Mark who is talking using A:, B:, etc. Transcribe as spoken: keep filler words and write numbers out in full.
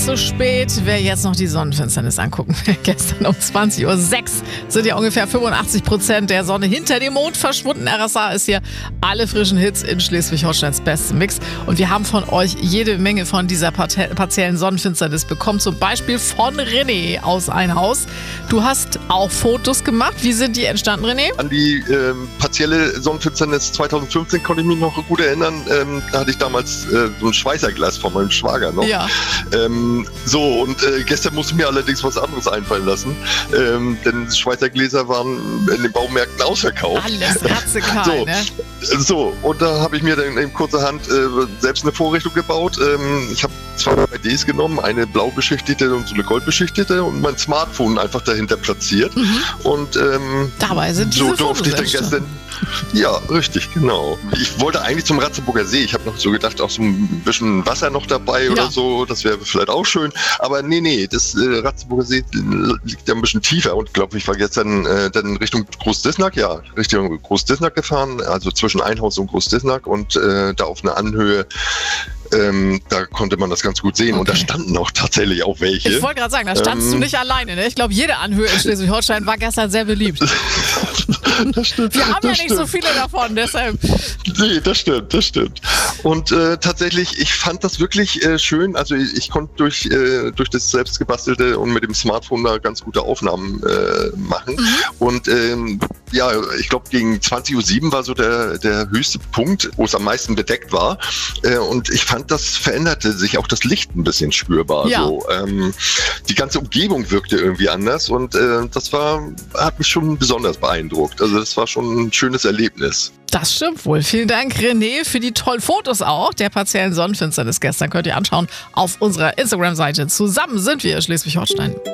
A: zu spät. Wer jetzt noch die Sonnenfinsternis angucken will, gestern um zwanzig Uhr sechs sind ja ungefähr fünfundachtzig Prozent der Sonne hinter dem Mond verschwunden. R S A ist hier alle frischen Hits in Schleswig-Holsteins besten Mix. Und wir haben von euch jede Menge von dieser partiellen Sonnenfinsternis bekommen. Zum Beispiel von René aus Einhaus. Du hast auch Fotos gemacht. Wie sind die entstanden, René?
B: An die ähm, partielle Sonnenfinsternis zwanzig fünfzehn konnte ich mich noch gut erinnern. Ähm, da hatte ich damals äh, so ein Schweißerglas von meinem Schwager noch.
A: Ja.
B: Ähm, so, und äh, gestern musste ich mir allerdings was anderes einfallen lassen. Ähm, denn Schweizer Gläser waren in den Baumärkten ausverkauft.
A: Alles ratzekal,
B: so,
A: ne?
B: So, und da habe ich mir dann in kurzer Hand äh, selbst eine Vorrichtung gebaut. Ähm, ich habe zwei I Ds genommen, eine blau beschichtete und so eine gold beschichtete und mein Smartphone einfach dahinter platziert. Mhm. Und ähm,
A: dabei sind diese
B: so durfte ich dann
A: Fotos
B: gestern. Ja, richtig, genau. Ich wollte eigentlich zum Ratzeburger See. Ich habe noch so gedacht, auch so ein bisschen Wasser noch dabei ja. oder so. Das wäre vielleicht auch schön. Aber nee, nee, das äh, Ratzeburger See liegt ja ein bisschen tiefer. Und ich glaube, ich war gestern äh, dann Richtung Großdisnack, ja, Richtung Großdisnack gefahren. Also zwischen Einhaus und Großdisnack und äh, da auf einer Anhöhe. Ähm, da konnte man das ganz gut sehen. Okay. Und da standen auch tatsächlich auch welche.
A: Ich wollte gerade sagen, da standst ähm, du nicht alleine. Ne? Ich glaube, jede Anhöhe in Schleswig-Holstein war gestern sehr beliebt.
B: Das stimmt.
A: Wir haben
B: das
A: ja nicht
B: stimmt.
A: so viele davon, deshalb.
B: Nee, das stimmt, das stimmt. Und äh, tatsächlich, ich fand das wirklich äh, schön. Also ich, ich konnte durch, äh, durch das selbstgebastelte und mit dem Smartphone da ganz gute Aufnahmen äh, machen. Mhm. Und ähm, ja, ich glaube, gegen zwanzig Uhr sieben war so der, der höchste Punkt, wo es am meisten bedeckt war. Äh, und ich fand, das veränderte sich auch das Licht ein bisschen spürbar.
A: Ja.
B: So, ähm, die ganze Umgebung wirkte irgendwie anders und äh, das war, hat mich schon besonders beeindruckt. Also das war schon ein schönes Erlebnis.
A: Das stimmt wohl. Vielen Dank, René, für die tollen Fotos auch der partiellen Sonnenfinsternis gestern. Könnt ihr anschauen auf unserer Instagram-Seite. Zusammen sind wir Schleswig-Holstein.